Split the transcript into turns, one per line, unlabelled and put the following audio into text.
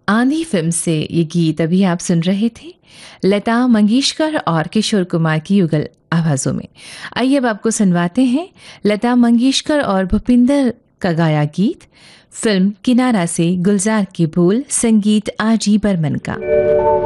आंधी फिल्म से ये गीत अभी आप सुन रहे थे लता मंगेशकर और किशोर कुमार की युगल आवाज़ों में। आइए अब आपको सुनवाते हैं लता मंगेशकर और भूपिंदर का गाया गीत। फिल्म किनारा से गुलजार की बोल, संगीत आजी बर्मन का।